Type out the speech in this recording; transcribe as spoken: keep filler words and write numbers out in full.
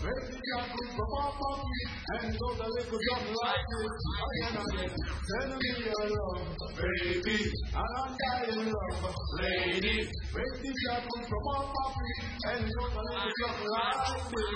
Make the chocolate from off of me, and so the liquor come like this. Again, again, send me your love, baby, and I'm dying love, lady. Make the chocolate from off of me, and so the liquor come like this.